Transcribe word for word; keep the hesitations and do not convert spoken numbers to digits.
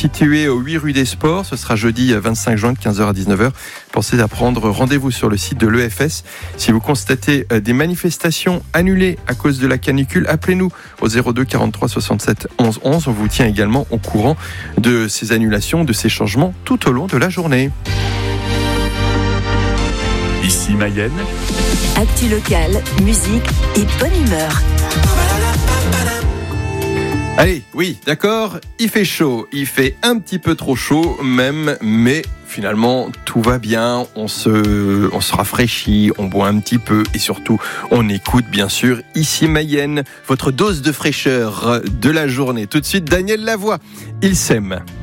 situé au huit rue des Sports. Ce sera jeudi vingt-cinq juin de quinze heures à dix-neuf heures. Pensez à prendre rendez-vous sur le site de l'E F S. Si vous constatez des manifestations annulées à cause de la canicule, appelez-nous au zéro deux quarante-trois soixante-sept onze onze. On vous tient également au courant de ces annulations, de ces changements tout au long de la journée. Ici Mayenne. Actu locale, musique et bonne humeur. Allez, oui, d'accord, il fait chaud, il fait un petit peu trop chaud même, mais finalement tout va bien, on se, on se rafraîchit, on boit un petit peu et surtout on écoute bien sûr Ici Mayenne, votre dose de fraîcheur de la journée. Tout de suite Daniel Lavoie, il s'aime.